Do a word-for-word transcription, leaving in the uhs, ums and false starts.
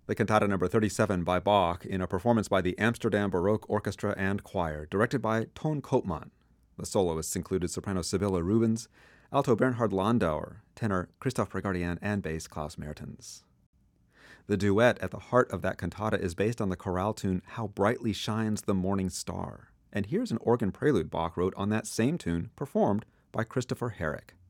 The Cantata number thirty-seven by Bach in a performance by the Amsterdam Baroque Orchestra and Choir, directed by Ton Koopman. The soloists included soprano Sibylle Rubens, alto Bernhard Landauer, tenor Christoph Bregardian, and bass Klaus Mertens. The duet at the heart of that cantata is based on the chorale tune How Brightly Shines the Morning Star. And here's an organ prelude Bach wrote on that same tune, performed by Christopher Herrick.